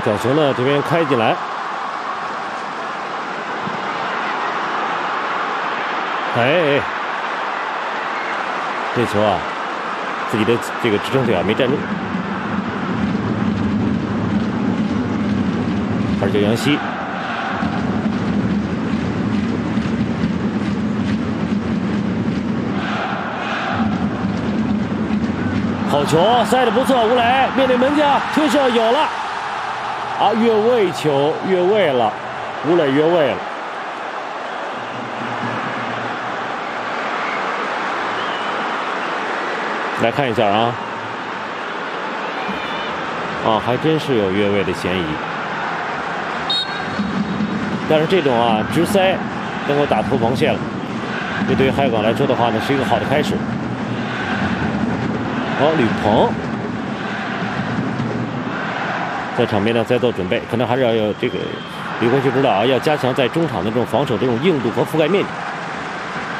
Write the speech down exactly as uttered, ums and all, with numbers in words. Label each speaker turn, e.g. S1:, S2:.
S1: 角球呢这边开进来，哎，这球啊，自己的这个支撑腿啊没站住。二球杨希，好球，塞的不错，吴磊面对门将推射有了，啊，越位球，越位了，吴磊越位了。来看一下啊，啊，还真是有越位的嫌疑。但是这种啊直塞能够打突防线了，这对于海港来说的话呢，是一个好的开始。好，吕鹏在场边呢在做准备，可能还是要有这个吕鹏就知道啊，要加强在中场的这种防守这种硬度和覆盖面积。